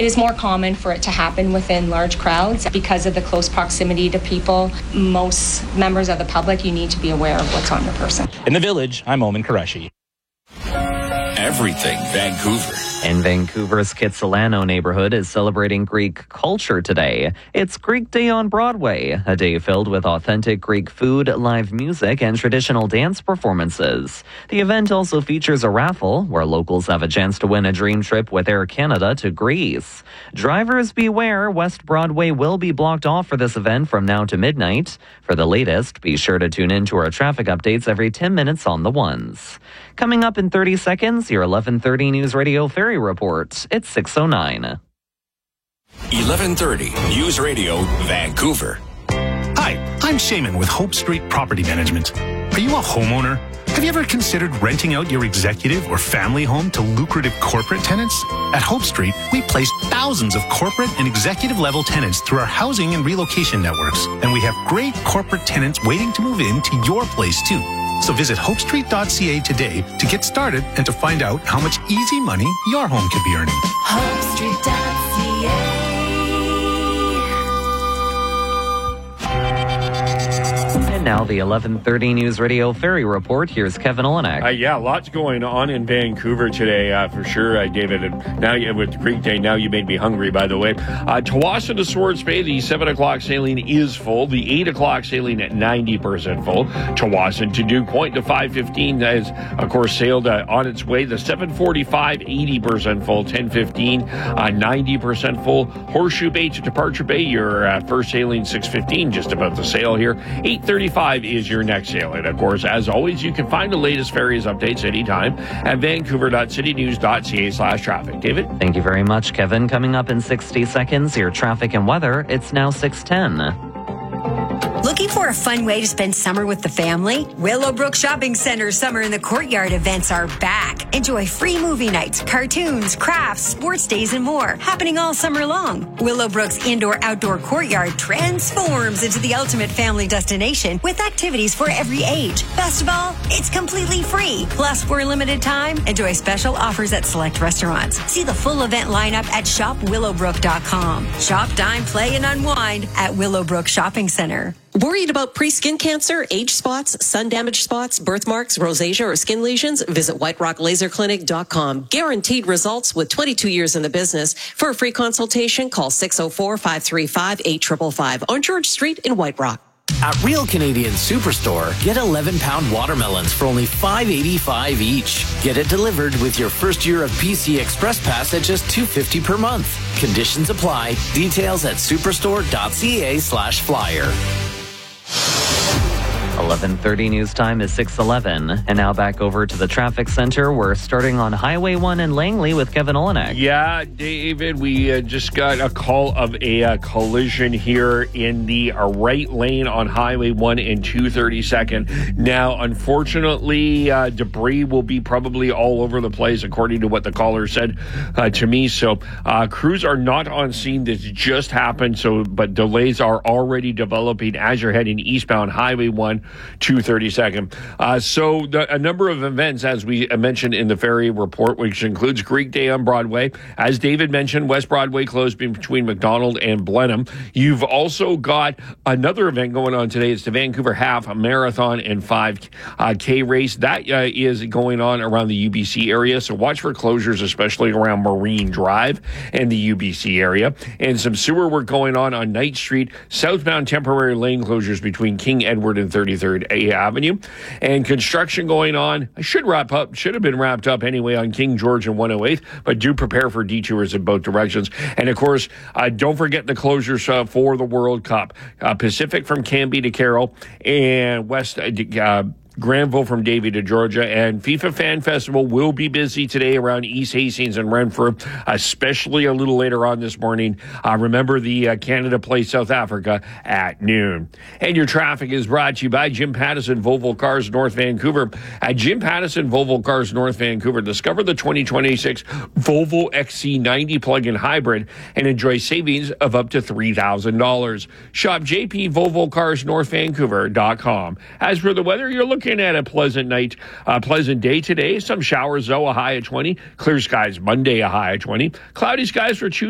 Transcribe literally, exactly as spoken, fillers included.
It is more common for it to happen within large crowds because of the close proximity to people. Most members of the public, you need to be aware of what's on your person. In the Village, I'm Omen Qureshi. Everything Vancouver. In Vancouver's Kitsilano neighborhood is celebrating Greek culture today. It's Greek Day on Broadway, a day filled with authentic Greek food, live music, and traditional dance performances. The event also features a raffle where locals have a chance to win a dream trip with Air Canada to Greece. Drivers beware, West Broadway will be blocked off for this event from now to midnight. For the latest, be sure to tune in to our traffic updates every ten minutes on the ones. Coming up in thirty seconds, your eleven thirty News Radio Ferry Report. It's six oh nine. eleven thirty News Radio Vancouver. Hi, I'm Shaman with Hope Street Property Management. Are you a homeowner? Have you ever considered renting out your executive or family home to lucrative corporate tenants? At Hope Street, we place thousands of corporate and executive level tenants through our housing and relocation networks. And we have great corporate tenants waiting to move in to your place too. So visit hope street dot c a today to get started and to find out how much easy money your home could be earning. hope street dot c a. And now the eleven thirty News Radio Ferry Report. Here's Kevin Olenek. Uh, yeah, lots going on in Vancouver today, uh, for sure, uh, David. And now you, with Greek Day, now you made me hungry, by the way. Uh, Tawasin to Swords Bay, the seven o'clock sailing is full. The eight o'clock sailing at ninety percent full. Tawasin to Duke Point to five fifteen has, of course, sailed uh, on its way. The seven forty-five, eighty percent full. ten fifteen, uh, ninety percent full. Horseshoe Bay to Departure Bay, your uh, first sailing six fifteen, just about to sail here. eight thirty-five is your next sail. And of course, as always, you can find the latest ferries updates anytime at vancouver dot city news dot c a slash traffic. David? Thank you very much, Kevin. Coming up in sixty seconds, your traffic and weather. It's now six ten. Looking for a fun way to spend summer with the family? Willowbrook Shopping Center Summer in the Courtyard events are back. Enjoy free movie nights, cartoons, crafts, sports days, and more happening all summer long. Willowbrook's indoor-outdoor courtyard transforms into the ultimate family destination with activities for every age. Best of all, it's completely free. Plus, for a limited time, enjoy special offers at select restaurants. See the full event lineup at shop willowbrook dot com. Shop, dine, play, and unwind at Willowbrook Shopping Center. Worried about pre-skin cancer, age spots, sun-damaged spots, birthmarks, rosacea, or skin lesions? Visit white rock laser clinic dot com. Guaranteed results with twenty-two years in the business. For a free consultation, call six oh four, five three five, eight five five five on George Street in White Rock. At Real Canadian Superstore, get eleven pound watermelons for only five eighty-five each. Get it delivered with your first year of P C Express Pass at just two fifty per month. Conditions apply. Details at superstore dot c a slash flyer. eleven thirty news time is six eleven. And now back over to the traffic center. We're starting on Highway one in Langley with Kevin Olenek. Yeah, David, we uh, just got a call of a uh, collision here in the uh, right lane on Highway one in two thirty-second. Now, unfortunately, uh, debris will be probably all over the place, according to what the caller said uh, to me. So uh, crews are not on scene. This just happened, so but delays are already developing as you're heading eastbound Highway one, two thirty-second. Uh, so the, a number of events, as we mentioned in the ferry report, which includes Greek Day on Broadway. As David mentioned, West Broadway closed between McDonald and Blenheim. You've also got another event going on today. It's the Vancouver Half Marathon and five K race. That uh, is going on around the U B C area. So watch for closures, especially around Marine Drive and the U B C area. And some sewer work going on on Knight Street. Southbound temporary lane closures between King Edward and thirty-third Avenue. And construction going on. I should wrap up. Should have been wrapped up anyway on King George and one oh eighth. But do prepare for detours in both directions. And of course, uh, don't forget the closures uh, for the World Cup. Uh, Pacific from Canby to Carroll and West uh, Granville from Davie to Georgia. And FIFA Fan Festival will be busy today around East Hastings and Renfrew, especially a little later on this morning. Uh, remember, the uh, Canada plays South Africa at noon. And your traffic is brought to you by Jim Pattison Volvo Cars North Vancouver. At Jim Pattison Volvo Cars North Vancouver, discover the twenty twenty-six Volvo X C ninety plug-in hybrid and enjoy savings of up to three thousand dollars. Shop j p volvo cars north vancouver dot com. As for the weather, you're looking at a pleasant night, a uh, pleasant day today. Some showers, though, a high of twenty. Clear skies Monday, a high of twenty. Cloudy skies for Tuesday.